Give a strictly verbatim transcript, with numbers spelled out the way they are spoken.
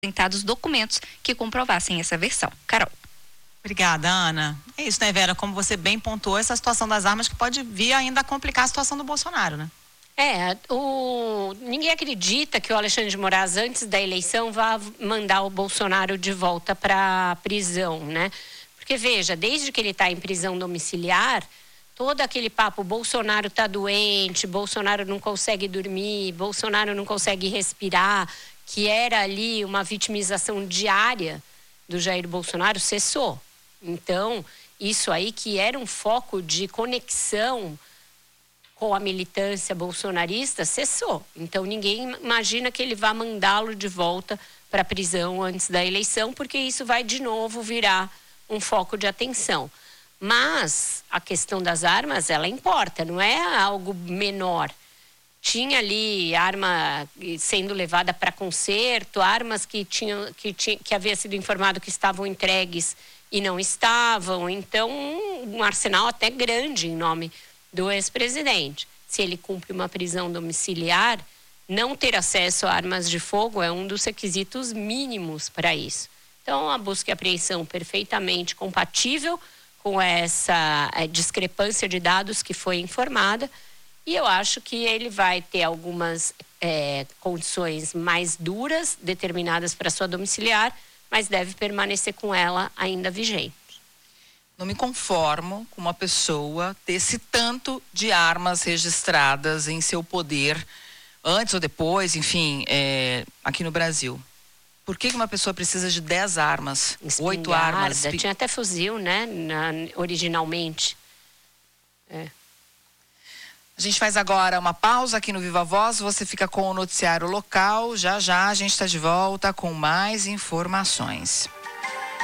apresentados documentos que comprovassem essa versão. Carol. Obrigada, Ana. É isso, né, Vera? Como você bem pontuou, essa situação das armas que pode vir ainda a complicar a situação do Bolsonaro, né? É, o... ninguém acredita que o Alexandre de Moraes, antes da eleição, vá mandar o Bolsonaro de volta para a prisão, né? Porque, veja, desde que ele está em prisão domiciliar, todo aquele papo, Bolsonaro está doente, Bolsonaro não consegue dormir, Bolsonaro não consegue respirar, que era ali uma vitimização diária do Jair Bolsonaro, cessou. Então, isso aí que era um foco de conexão com a militância bolsonarista, cessou. Então, ninguém imagina que ele vá mandá-lo de volta para a prisão antes da eleição, porque isso vai de novo virar um foco de atenção. Mas a questão das armas, ela importa, não é algo menor. Tinha ali arma sendo levada para conserto, armas que, tinham, que, tinha, que havia sido informado que estavam entregues e não estavam. Então, um arsenal até grande em nome do ex-presidente. Se ele cumpre uma prisão domiciliar, não ter acesso a armas de fogo é um dos requisitos mínimos para isso. Então, a busca e apreensão perfeitamente compatível com essa discrepância de dados que foi informada. E eu acho que ele vai ter algumas é, condições mais duras, determinadas para sua domiciliar, mas deve permanecer com ela ainda vigente. Não me conformo com uma pessoa ter esse tanto de armas registradas em seu poder, antes ou depois, enfim, é, aqui no Brasil. Por que uma pessoa precisa de dez armas, oito armas? Tinha até fuzil, né, na, originalmente. É. A gente faz agora uma pausa aqui no Viva Voz, você fica com o noticiário local, já já a gente está de volta com mais informações.